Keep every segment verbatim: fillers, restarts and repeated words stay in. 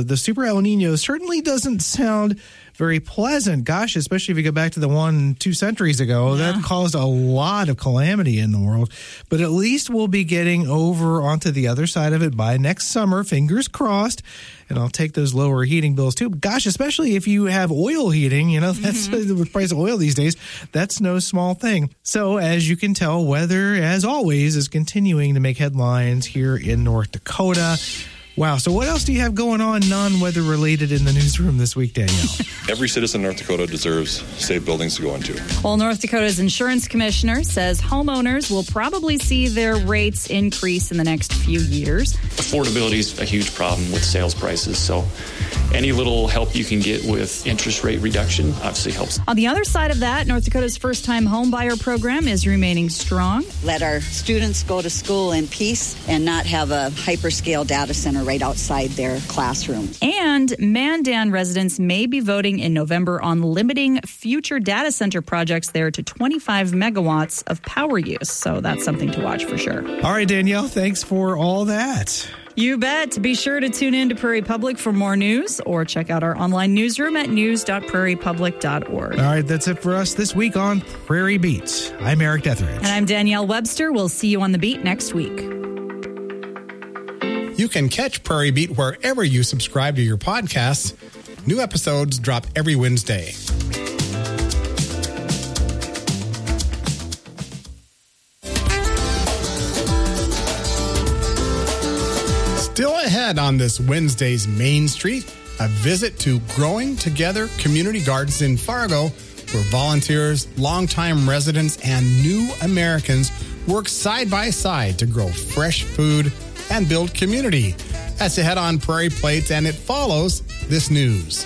the, the Super El Nino certainly doesn't sound very pleasant. Gosh, especially if you go back to the one two centuries ago, yeah. that caused a lot of calamity in the world. But at least we'll be getting over onto the other side of it by next summer, fingers crossed. And I'll take those lower heating bills too. Gosh, especially if you have oil heating, you know, that's mm-hmm. the price of oil these days. That's no small thing. So as you can tell, weather, as always, is continuing to make headlines here in North Dakota. Wow. So what else do you have going on non-weather related in the newsroom this week, Danielle? Every citizen in North Dakota deserves safe buildings to go into. Well, North Dakota's insurance commissioner says homeowners will probably see their rates increase in the next few years. Affordability is a huge problem with sales prices, so any little help you can get with interest rate reduction obviously helps. On the other side of that, North Dakota's first-time homebuyer program is remaining strong. Let our students go to school in peace and not have a hyperscale data center right outside their classrooms. And Mandan residents may be voting in November on limiting future data center projects there to twenty-five megawatts of power use. So that's something to watch for sure. All right, Danielle, thanks for all that. You bet. Be sure to tune in to Prairie Public for more news or check out our online newsroom at news dot prairie public dot org. All right, that's it for us this week on Prairie Beat. I'm Eric Detheridge. And I'm Danielle Webster. We'll see you on the beat next week. You can catch Prairie Beat wherever you subscribe to your podcasts. New episodes drop every Wednesday. Still ahead on this Wednesday's Main Street, a visit to Growing Together Community Gardens in Fargo, where volunteers, longtime residents, and new Americans work side by side to grow fresh food and build community. That's ahead on Prairie Plates, and it follows this news.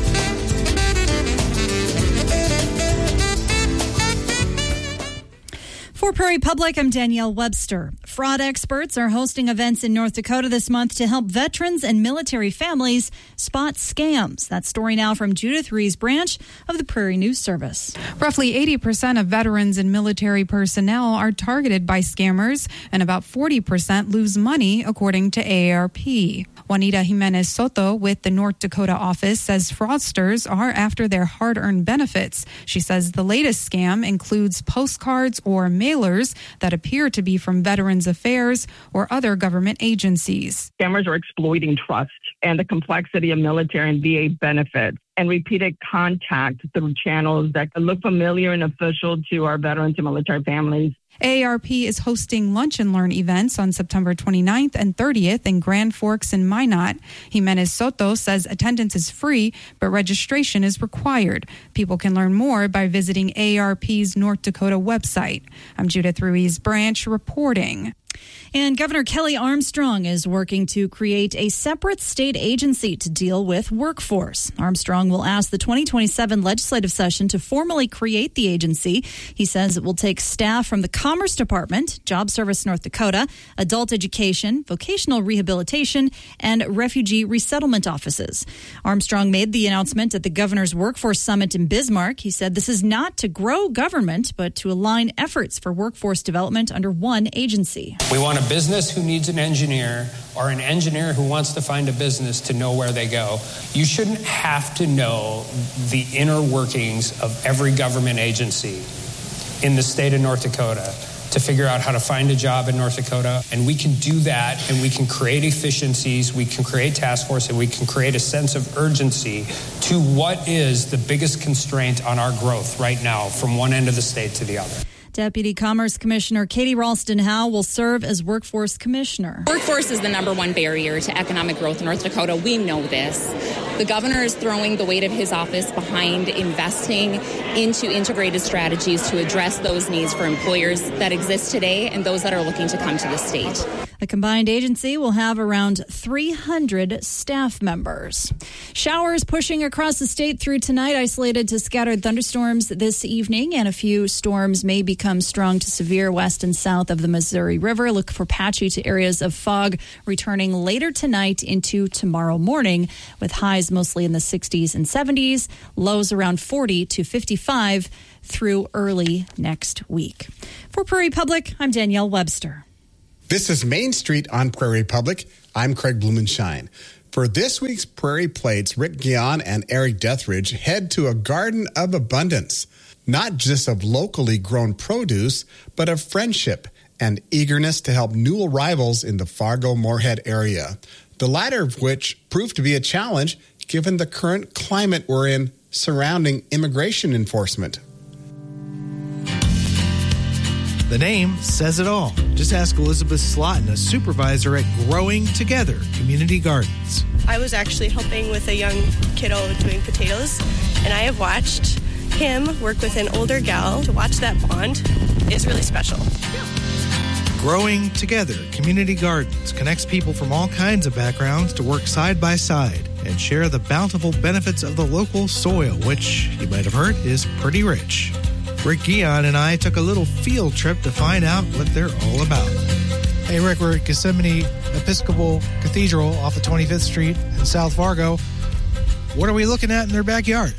For Prairie Public, I'm Danielle Webster. Fraud experts are hosting events in North Dakota this month to help veterans and military families spot scams. That story now from Judith Rees Branch of the Prairie News Service. Roughly eighty percent of veterans and military personnel are targeted by scammers, and about forty percent lose money, according to A A R P. Juanita Jimenez Soto with the North Dakota office says fraudsters are after their hard-earned benefits. She says the latest scam includes postcards or mailers that appear to be from Veterans Affairs or other government agencies. Scammers are exploiting trust and the complexity of military and V A benefits and repeated contact through channels that look familiar and official to our veterans and military families. A A R P is hosting Lunch and Learn events on September twenty-ninth and thirtieth in Grand Forks and Minot. Jimenez Soto says attendance is free, but registration is required. People can learn more by visiting A A R P's North Dakota website. I'm Judith Ruiz Branch reporting. And Governor Kelly Armstrong is working to create a separate state agency to deal with workforce. Armstrong will ask the twenty twenty-seven legislative session to formally create the agency. He says it will take staff from the Commerce Department, Job Service North Dakota, Adult Education, Vocational Rehabilitation, and Refugee Resettlement offices. Armstrong made the announcement at the Governor's Workforce Summit in Bismarck. He said this is not to grow government, but to align efforts for workforce development under one agency. We want a business who needs an engineer or an engineer who wants to find a business to know where they go. You shouldn't have to know the inner workings of every government agency in the state of North Dakota to figure out how to find a job in North Dakota. And we can do that, and we can create efficiencies, we can create task force, and we can create a sense of urgency to what is the biggest constraint on our growth right now from one end of the state to the other. Deputy Commerce Commissioner Katie Ralston-Howe will serve as Workforce Commissioner. Workforce is the number one barrier to economic growth in North Dakota. We know this. The governor is throwing the weight of his office behind investing into integrated strategies to address those needs for employers that exist today and those that are looking to come to the state. The combined agency will have around three hundred staff members. Showers pushing across the state through tonight, isolated to scattered thunderstorms this evening, and a few storms may become strong to severe west and south of the Missouri River. Look for patchy to areas of fog returning later tonight into tomorrow morning, with highs mostly in the sixties and seventies, lows around forty to fifty-five through early next week. For Prairie Public, I'm Danielle Webster. This is Main Street on Prairie Public. I'm Craig Blumenshine. For this week's Prairie Plates, Rick Guion and Eric Deathridge head to a garden of abundance, not just of locally grown produce, but of friendship and eagerness to help new arrivals in the Fargo-Moorhead area, the latter of which proved to be a challenge given the current climate we're in surrounding immigration enforcement. The name says it all. Just ask Elizabeth Slotin, a supervisor at Growing Together Community Gardens. I was actually helping with a young kiddo doing potatoes, and I have watched him work with an older gal. To watch that bond is really special. Growing Together Community Gardens connects people from all kinds of backgrounds to work side by side and share the bountiful benefits of the local soil, which, you might have heard, is pretty rich. Rick Guion and I took a little field trip to find out what they're all about. Hey, Rick, we're at Gethsemane Episcopal Cathedral off of twenty-fifth Street in South Fargo. What are we looking at in their backyard?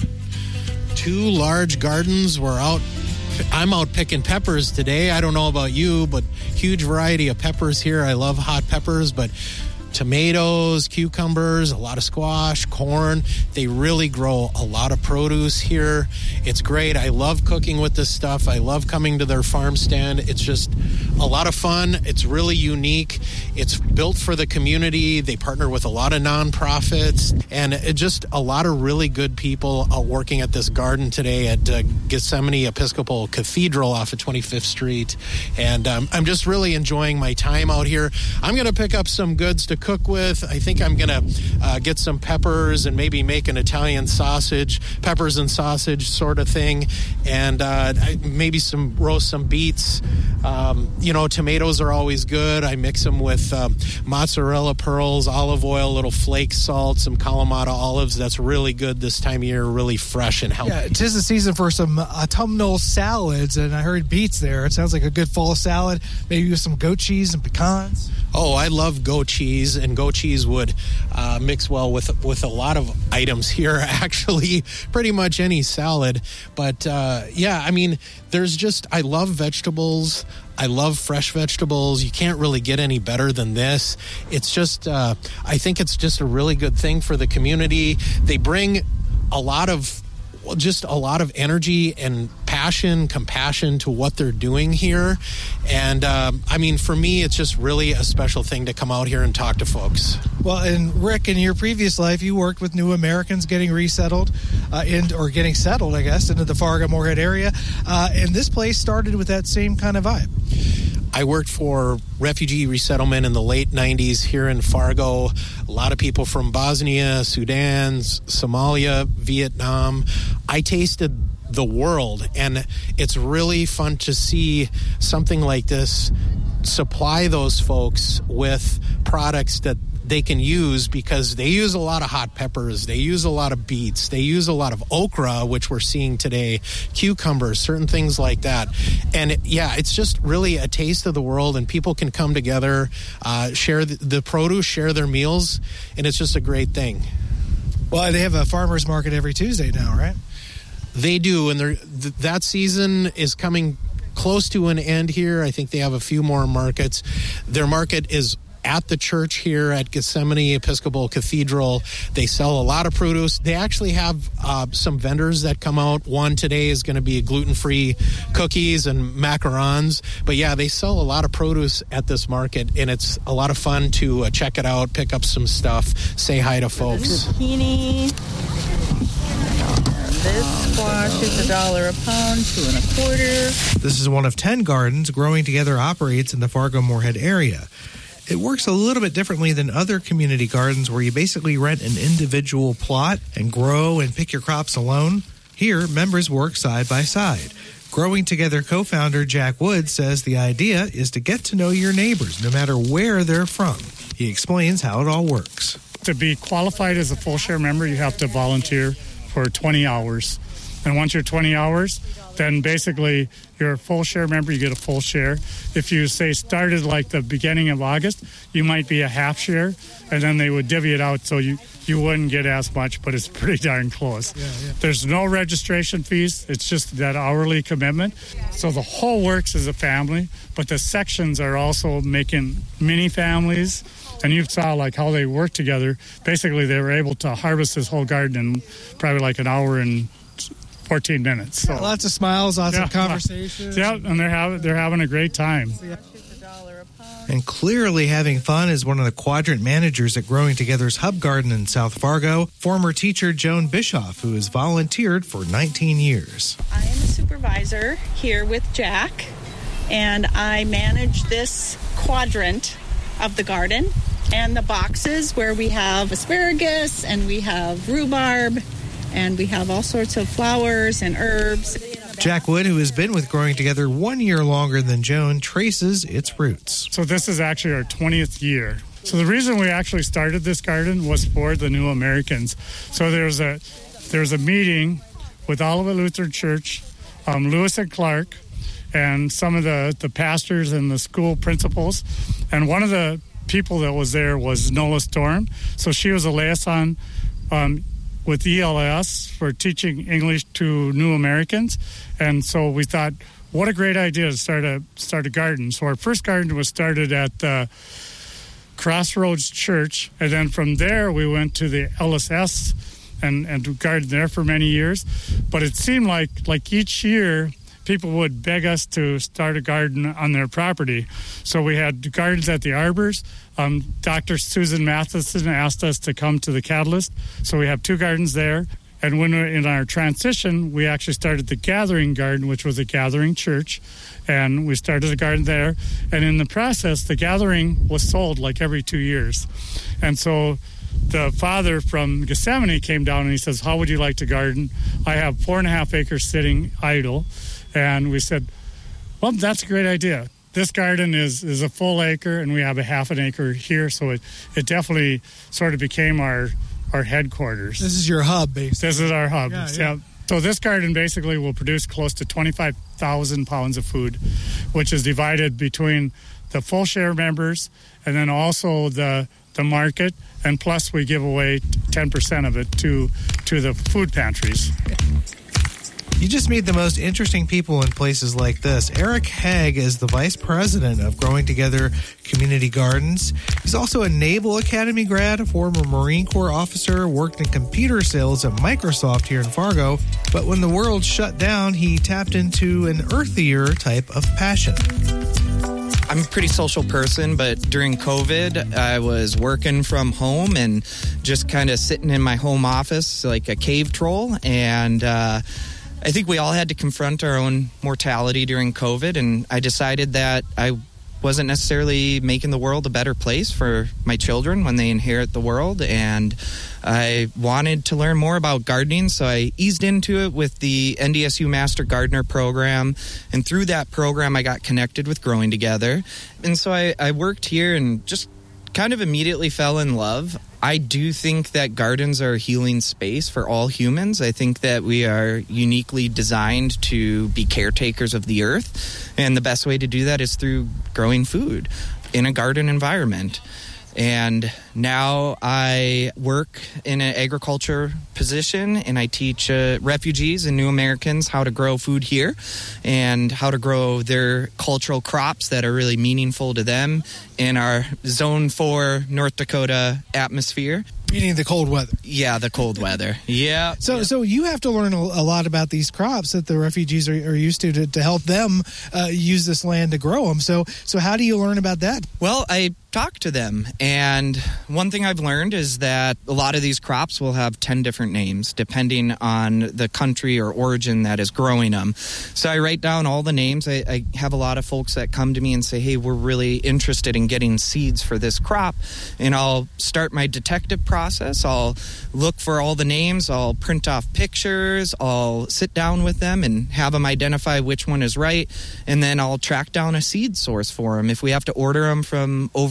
Two large gardens. We're out. I'm out picking peppers today. I don't know about you, but huge variety of peppers here. I love hot peppers, but tomatoes, cucumbers, a lot of squash, corn. They really grow a lot of produce here. It's great. I love cooking with this stuff. I love coming to their farm stand. It's just a lot of fun. It's really unique. It's built for the community. They partner with a lot of nonprofits and it just a lot of really good people out working at this garden today at uh, Gethsemane Episcopal Cathedral off of twenty-fifth Street. And um, I'm just really enjoying my time out here. I'm going to pick up some goods to cook with. I think I'm going to uh, get some peppers and maybe make an Italian sausage, peppers and sausage sort of thing, and uh, maybe some roast some beets. Um, you know, tomatoes are always good. I mix them with um, mozzarella pearls, olive oil, little flake salt, some Kalamata olives. That's really good this time of year, really fresh and healthy. Yeah, it is the season for some autumnal salads, and I heard beets there. It sounds like a good fall salad, maybe with some goat cheese and pecans. Oh, I love goat cheese, and goat cheese would uh, mix well with with a lot of items here, actually, pretty much any salad. But, uh, yeah, I mean, there's just, I love vegetables. I love fresh vegetables. You can't really get any better than this. It's just, uh, I think it's just a really good thing for the community. They bring a lot of Well, just a lot of energy and passion, compassion to what they're doing here. And, um, I mean, for me, it's just really a special thing to come out here and talk to folks. Well, and Rick, in your previous life, you worked with new Americans getting resettled, uh, in, or getting settled, I guess, into the Fargo-Moorhead area. Uh, and this place started with that same kind of vibe. I worked for refugee resettlement in the late nineties here in Fargo. A lot of people from Bosnia, Sudan, Somalia, Vietnam. I tasted the world, and it's really fun to see something like this supply those folks with products that they can use, because they use a lot of hot peppers, they use a lot of beets, they use a lot of okra, which we're seeing today, cucumbers, certain things like that. And it, yeah, it's just really a taste of the world, and people can come together, uh, share the, the produce, share their meals, and it's just a great thing. Well, they have a farmer's market every Tuesday now, right? They do, and th- that season is coming close to an end here. I think they have a few more markets. Their market is at the church here at Gethsemane Episcopal Cathedral. They sell a lot of produce. They actually have uh, some vendors that come out. One today is going to be gluten-free cookies and macarons. But yeah, they sell a lot of produce at this market, and it's a lot of fun to uh, check it out, pick up some stuff, say hi to folks. Zucchini. This squash is a dollar a pound, two and a quarter. This is one of ten gardens Growing Together operates in the Fargo-Moorhead area. It works a little bit differently than other community gardens where you basically rent an individual plot and grow and pick your crops alone. Here, members work side by side. Growing Together co-founder Jack Wood says the idea is to get to know your neighbors no matter where they're from. He explains how it all works. To be qualified as a full share member, you have to volunteer for twenty hours. And once you're twenty hours, then basically you're a full share member, you get a full share. If you, say, started like the beginning of August, you might be a half share, and then they would divvy it out so you you wouldn't get as much, but it's pretty darn close. Yeah, yeah. There's no registration fees. It's just that hourly commitment. So the whole works as a family, but the sections are also making mini families. And you saw like how they work together. Basically, they were able to harvest this whole garden in probably like an hour and fourteen minutes. So Yeah, lots of smiles, lots yeah, of conversations. Yeah, and they're having they're having a great time. And clearly having fun is one of the quadrant managers at Growing Together's Hub Garden in South Fargo, former teacher Joan Bischoff, who has volunteered for nineteen years. I am a supervisor here with Jack, and I manage this quadrant of the garden and the boxes where we have asparagus and we have rhubarb and we have all sorts of flowers and herbs. Jack Wood, who has been with Growing Together one year longer than Joan, traces its roots. So this is actually our twentieth year. So the reason we actually started this garden was for the New Americans. So there's a there's a meeting with Olivet Lutheran Church, um, Lewis and Clark, and some of the, the pastors and the school principals. And one of the people that was there was Nola Storm. So she was a liaison um, with E L S for teaching English to New Americans. And so we thought, what a great idea to start a start a garden. So our first garden was started at uh, Crossroads Church. And then from there, we went to the L S S and, and gardened there for many years. But it seemed like like each year, people would beg us to start a garden on their property. So we had gardens at the Arbors. Um, Doctor Susan Matheson asked us to come to the Catalyst. So we have two gardens there. And when we're in our transition, we actually started the Gathering Garden, which was a gathering church. And we started a garden there. And in the process, the Gathering was sold like every two years. And so the father from Gethsemane came down and he says, how would you like to garden? I have four and a half acres sitting idle. And we said, well, that's a great idea. This garden is, is a full acre, and we have a half an acre here, so it, it definitely sort of became our, our headquarters. This is your hub, basically. This is our hub. Yeah, yeah. yeah. So this garden basically will produce close to twenty-five thousand pounds of food, which is divided between the full share members and then also the the market, and plus we give away ten percent of it to to the food pantries. You just meet the most interesting people in places like this. Eric Haig is the vice president of Growing Together Community Gardens. He's also a Naval Academy grad, a former Marine Corps officer, worked in computer sales at Microsoft here in Fargo. But when the world shut down, he tapped into an earthier type of passion. I'm a pretty social person, but during COVID, I was working from home and just kind of sitting in my home office like a cave troll. And uh, I think we all had to confront our own mortality during COVID. And I decided that I wasn't necessarily making the world a better place for my children when they inherit the world. And I wanted to learn more about gardening, so I eased into it with the N D S U Master Gardener program. And through that program, I got connected with Growing Together. And so I, I worked here and just kind of immediately fell in love. I do think that gardens are a healing space for all humans. I think that we are uniquely designed to be caretakers of the earth. And the best way to do that is through growing food in a garden environment. And now I work in an agriculture position, and I teach uh, refugees and new Americans how to grow food here and how to grow their cultural crops that are really meaningful to them in our Zone four North Dakota atmosphere. Meaning the cold weather. Yeah, the cold weather. Yeah. So yeah. so you have to learn a, a lot about these crops that the refugees are, are used to, to to help them uh, use this land to grow them. So so how do you learn about that? Well, I talk to them, and one thing I've learned is that a lot of these crops will have ten different names depending on the country or origin that is growing them. So I write down all the names. I, I have a lot of folks that come to me and say, hey, we're really interested in getting seeds for this crop, and I'll start my detective process. Process. I'll look for all the names, I'll print off pictures, I'll sit down with them and have them identify which one is right, and then I'll track down a seed source for them. If we have to order them from overseas,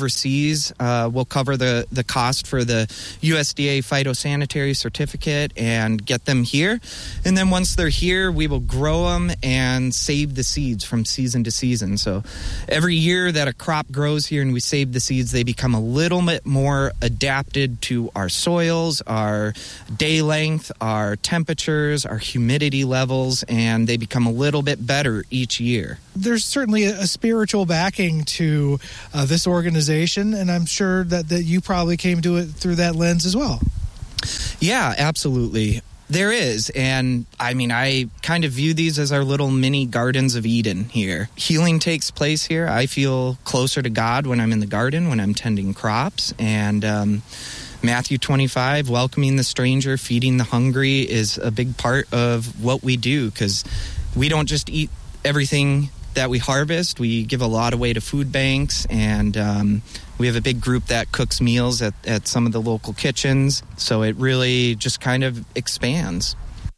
overseas. Uh, we'll cover the, the cost for the U S D A phytosanitary certificate and get them here. And then once they're here, we will grow them and save the seeds from season to season. So every year that a crop grows here and we save the seeds, they become a little bit more adapted to our soils, our day length, our temperatures, our humidity levels, and they become a little bit better each year. There's certainly a, a spiritual backing to uh, this organization, and I'm sure that, that you probably came to it through that lens as well. Yeah, absolutely. There is, and I mean, I kind of view these as our little mini gardens of Eden here. Healing takes place here. I feel closer to God when I'm in the garden, when I'm tending crops, and um, Matthew twenty-five, welcoming the stranger, feeding the hungry, is a big part of what we do, because we don't just eat everything that we harvest. We give a lot away to food banks, and um, we have a big group that cooks meals at, at some of the local kitchens, so it really just kind of expands.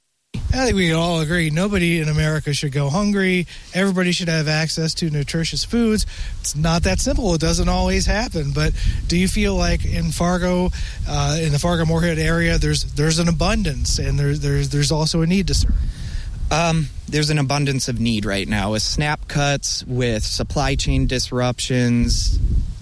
I think we can all agree nobody in America should go hungry. Everybody should have access to nutritious foods. It's not that simple. It doesn't always happen. But do you feel like in Fargo, uh, in the Fargo-Moorhead area, there's there's an abundance, and there's there's there's also a need to serve? Um, there's an abundance of need right now with snap cuts, with supply chain disruptions.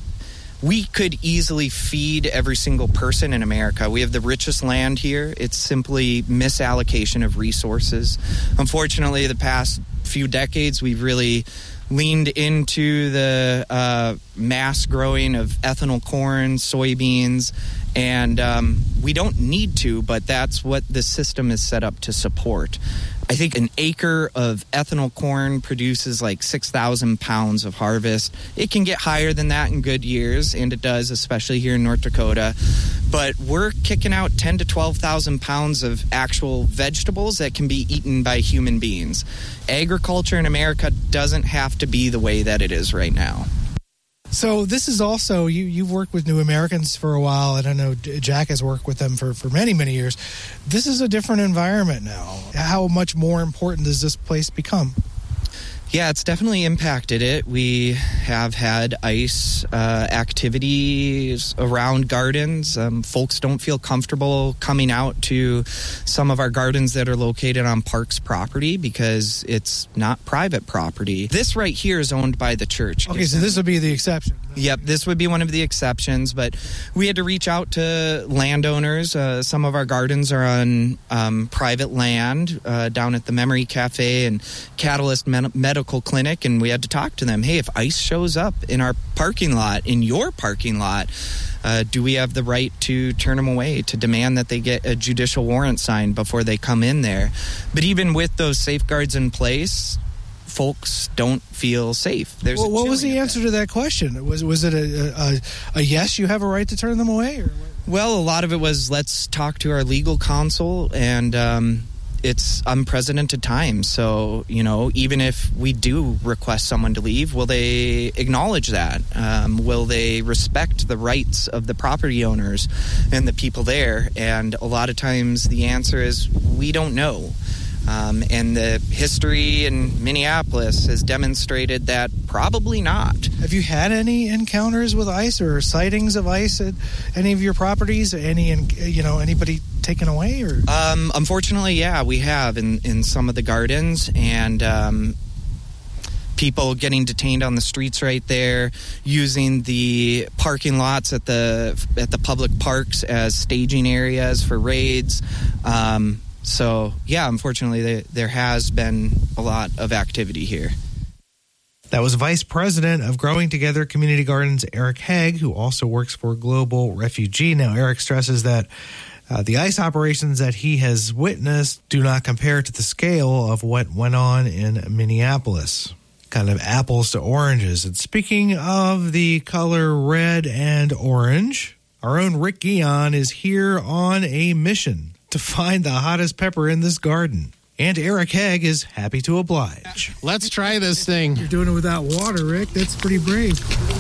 We could easily feed every single person in America. We have the richest land here. It's simply misallocation of resources. Unfortunately, the past few decades, we've really leaned into the uh, mass growing of ethanol corn, soybeans, and um, we don't need to, but that's what the system is set up to support. I think an acre of ethanol corn produces like six thousand pounds of harvest. It can get higher than that in good years, and it does, especially here in North Dakota. But we're kicking out ten to twelve thousand pounds of actual vegetables that can be eaten by human beings. Agriculture in America doesn't have to be the way that it is right now. So this is also, you, you've worked with New Americans for a while, and I know Jack has worked with them for, for many, many years. This is a different environment now. How much more important does this place become? Yeah, it's definitely impacted it. We have had ICE uh, activities around gardens. Um, folks don't feel comfortable coming out to some of our gardens that are located on Parks property because it's not private property. This right here is owned by the church. Okay, so this would be the exception. Yep, this would be one of the exceptions, but we had to reach out to landowners. Uh, some of our gardens are on um, private land uh, down at the Memory Cafe and Catalyst Med- Medical Clinic, and we had to talk to them. Hey, if ICE shows up in our parking lot, in your parking lot, uh, do we have the right to turn them away, to demand that they get a judicial warrant signed before they come in there? But even with those safeguards in place, folks don't feel safe. There's well, what was the answer to that question? Was was it a, a, a yes, you have a right to turn them away? Or? Well, a lot of it was, let's talk to our legal counsel, and um, it's unprecedented times. So, you know, even if we do request someone to leave, will they acknowledge that? Um, will they respect the rights of the property owners and the people there? And a lot of times the answer is, we don't know. Um, and the history in Minneapolis has demonstrated that probably not. Have you had any encounters with ICE or sightings of ICE at any of your properties? Any, you know, anybody taken away? Or um, unfortunately, yeah, we have in, in some of the gardens, and um, people getting detained on the streets right there, using the parking lots at the at the public parks as staging areas for raids. Um, So, yeah, unfortunately, they, there has been a lot of activity here. That was Vice President of Growing Together Community Gardens, Eric Haig, who also works for Global Refugee. Now, Eric stresses that uh, the ICE operations that he has witnessed do not compare to the scale of what went on in Minneapolis. Kind of apples to oranges. And speaking of the color red and orange, our own Rick Guion is here on a mission to find the hottest pepper in this garden. And Eric Haig is happy to oblige. Let's try this thing. You're doing it without water, Rick. That's pretty brave.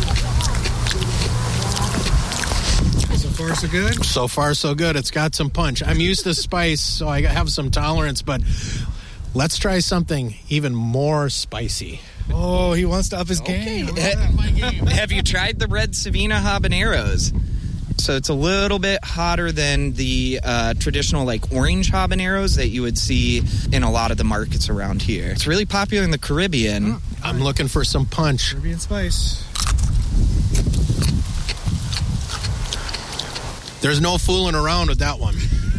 So far, so good? So far, so good. It's got some punch. I'm used to spice, so I have some tolerance, but let's try something even more spicy. Oh, he wants to up his Okay. game. Have you tried the red Savina habaneros? So it's a little bit hotter than the uh, traditional like orange habaneros that you would see in a lot of the markets around here. It's really popular in the Caribbean. Mm, I'm looking for some punch. Caribbean spice. There's no fooling around with that one.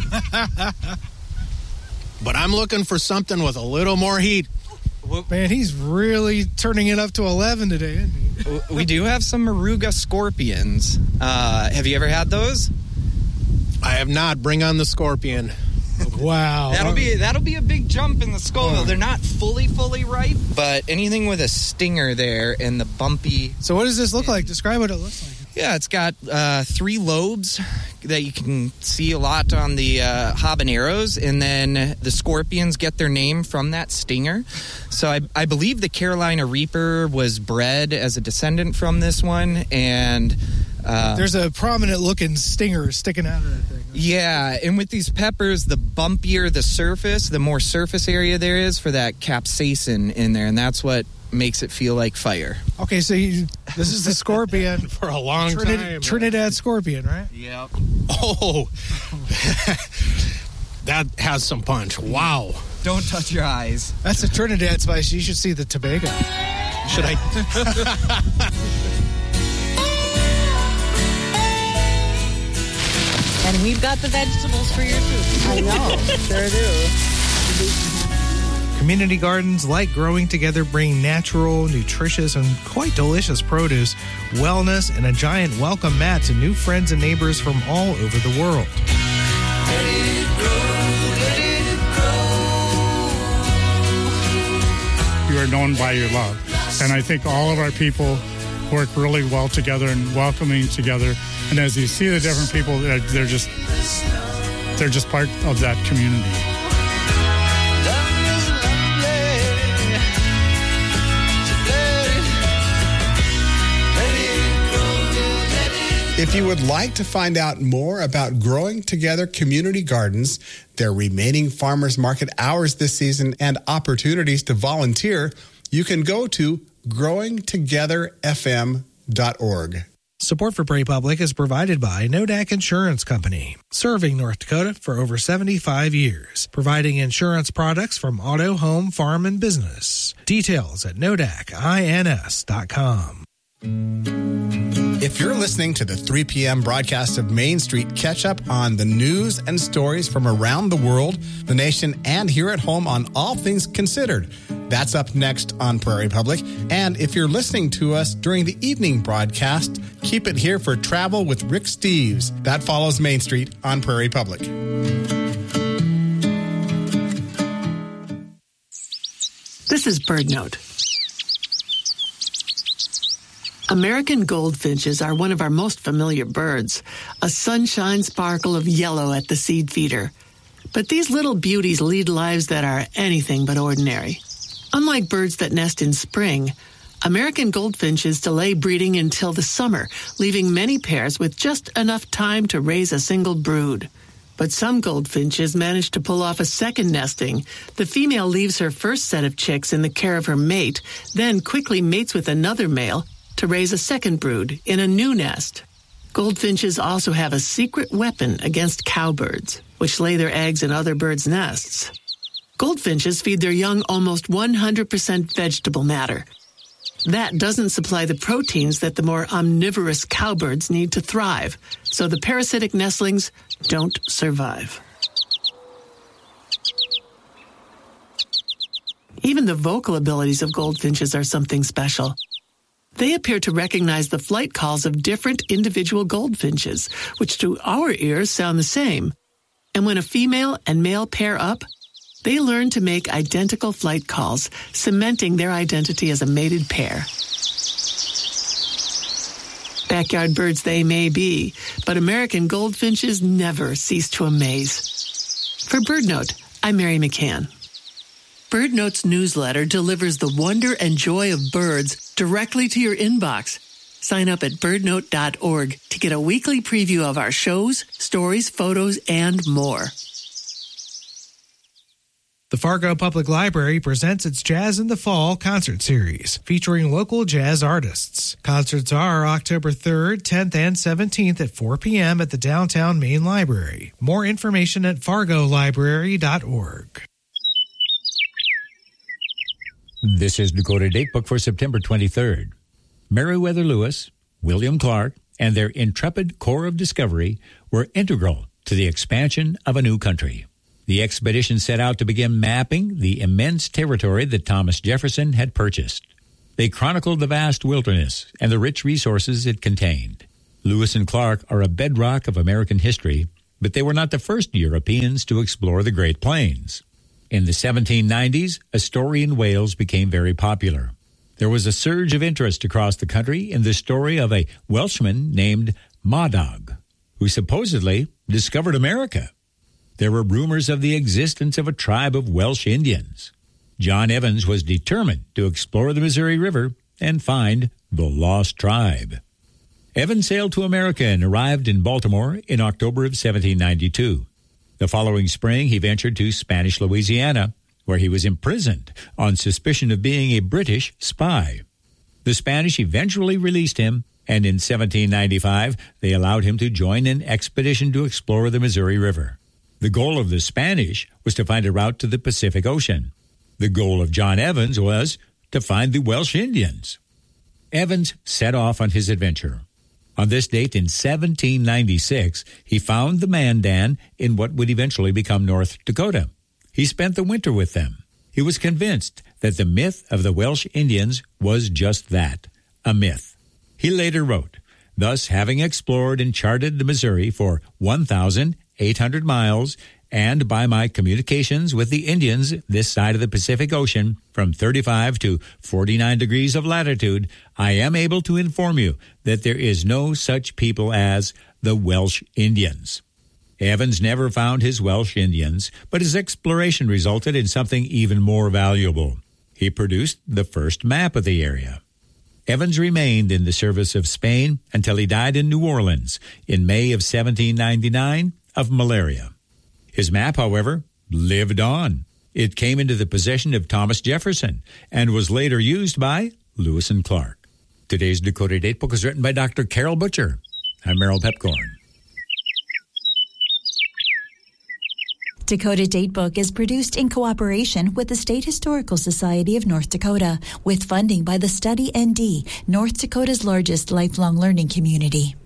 But I'm looking for something with a little more heat. Man, he's really turning it up to eleven today, isn't he? We do have some Moruga scorpions. Uh, have you ever had those? I have not. Bring on the scorpion. Wow. That'll be that'll be a big jump in the Scoville. They're not fully, fully ripe, but anything with a stinger there and the bumpy... So what does this look like? Describe what it looks like. Yeah, it's got uh, three lobes that you can see a lot on the uh, habaneros, and then the scorpions get their name from that stinger. So I, I believe the Carolina Reaper was bred as a descendant from this one, and... Uh, There's a prominent-looking stinger sticking out of that thing. Yeah, and with these peppers, the bumpier the surface, the more surface area there is for that capsaicin in there, and that's what makes it feel like fire. Okay, so you, this is the scorpion. For a long Trinidad, time. Trinidad scorpion, right? Yep. Oh, that has some punch. Wow. Don't touch your eyes. That's a Trinidad spice. You should see the Tobago. Should I... And we've got the vegetables for your soup. I know, sure do. Community gardens like Growing Together bring natural, nutritious, and quite delicious produce, wellness, and a giant welcome mat to new friends and neighbors from all over the world. Let it grow, let it grow. You are known by your love. And I think all of our people work really well together and welcoming together. And as you see the different people, they're, they're just they're just part of that community. If you would like to find out more about Growing Together Community Gardens, their remaining farmers market hours this season, and opportunities to volunteer, you can go to growing together f m dot org. Support for Prairie Public is provided by Nodak Insurance Company, serving North Dakota for over seventy-five years, providing insurance products from auto, home, farm, and business. Details at nodak ins dot com. If you're listening to the three p.m. broadcast of Main Street, catch up on the news and stories from around the world, the nation, and here at home on All Things Considered. That's up next on Prairie Public. And if you're listening to us during the evening broadcast, keep it here for Travel with Rick Steves. That follows Main Street on Prairie Public. This is BirdNote. American goldfinches are one of our most familiar birds, a sunshine sparkle of yellow at the seed feeder. But these little beauties lead lives that are anything but ordinary. Unlike birds that nest in spring, American goldfinches delay breeding until the summer, leaving many pairs with just enough time to raise a single brood. But some goldfinches manage to pull off a second nesting. The female leaves her first set of chicks in the care of her mate, then quickly mates with another male to raise a second brood in a new nest. Goldfinches also have a secret weapon against cowbirds, which lay their eggs in other birds' nests. Goldfinches feed their young almost one hundred percent vegetable matter. That doesn't supply the proteins that the more omnivorous cowbirds need to thrive, so the parasitic nestlings don't survive. Even the vocal abilities of goldfinches are something special. They appear to recognize the flight calls of different individual goldfinches, which to our ears sound the same. And when a female and male pair up, they learn to make identical flight calls, cementing their identity as a mated pair. Backyard birds they may be, but American goldfinches never cease to amaze. For BirdNote, I'm Mary McCann. BirdNote's newsletter delivers the wonder and joy of birds directly to your inbox. Sign up at bird note dot org to get a weekly preview of our shows, stories, photos, and more. The Fargo Public Library presents its Jazz in the Fall concert series, featuring local jazz artists. Concerts are October third, tenth, and seventeenth at four p.m. at the downtown Main Library. More information at fargo library dot org. This is Dakota Datebook for September twenty-third. Meriwether Lewis, William Clark, and their intrepid Corps of Discovery were integral to the expansion of a new country. The expedition set out to begin mapping the immense territory that Thomas Jefferson had purchased. They chronicled the vast wilderness and the rich resources it contained. Lewis and Clark are a bedrock of American history, but they were not the first Europeans to explore the Great Plains. In the seventeen nineties, a story in Wales became very popular. There was a surge of interest across the country in the story of a Welshman named Madog, who supposedly discovered America. There were rumors of the existence of a tribe of Welsh Indians. John Evans was determined to explore the Missouri River and find the lost tribe. Evans sailed to America and arrived in Baltimore in October of seventeen ninety-two. The following spring, he ventured to Spanish Louisiana, where he was imprisoned on suspicion of being a British spy. The Spanish eventually released him, and in seventeen ninety-five, they allowed him to join an expedition to explore the Missouri River. The goal of the Spanish was to find a route to the Pacific Ocean. The goal of John Evans was to find the Welsh Indians. Evans set off on his adventure. On this date in seventeen ninety-six, he found the Mandan in what would eventually become North Dakota. He spent the winter with them. He was convinced that the myth of the Welsh Indians was just that, a myth. He later wrote, "Thus, having explored and charted the Missouri for one thousand eight hundred miles, and by my communications with the Indians this side of the Pacific Ocean from thirty-five to forty-nine degrees of latitude, I am able to inform you that there is no such people as the Welsh Indians." Evans never found his Welsh Indians, but his exploration resulted in something even more valuable. He produced the first map of the area. Evans remained in the service of Spain until he died in New Orleans in May of seventeen ninety-nine of malaria. His map, however, lived on. It came into the possession of Thomas Jefferson and was later used by Lewis and Clark. Today's Dakota Datebook is written by Doctor Carol Butcher. I'm Merrill Pepcorn. Dakota Datebook is produced in cooperation with the State Historical Society of North Dakota, with funding by the Study N D, North Dakota's largest lifelong learning community.